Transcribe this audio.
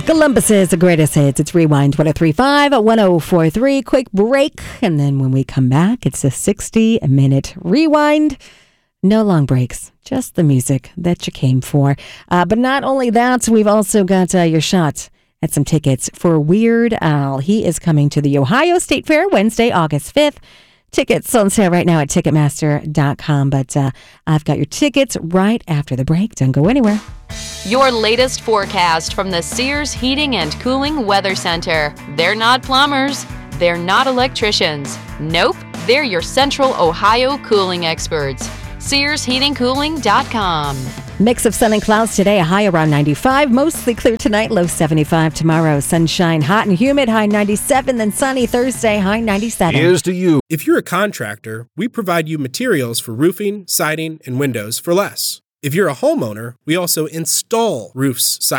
Columbus's greatest hits. It's Rewind 1035 at 1043. Quick break. And then when we come back, it's a 60-minute rewind. No long breaks, just the music that you came for. But not only that, we've also got your shot at some tickets for Weird Al. He is coming to the Ohio State Fair Wednesday, August 5th. Tickets on sale right now at Ticketmaster.com. But I've got your tickets right after the break. Don't go anywhere. Your latest forecast from the Sears Heating and Cooling Weather Center. They're not plumbers. They're not electricians. Nope, they're your Central Ohio cooling experts. SearsHeatingCooling.com. Mix of sun and clouds today, a high around 95. Mostly clear tonight, low 75 tomorrow. Sunshine, hot and humid, high 97. Then sunny Thursday, high 97. Here's to you. If you're a contractor, we provide you materials for roofing, siding, and windows for less. If you're a homeowner, we also install roofs, siding,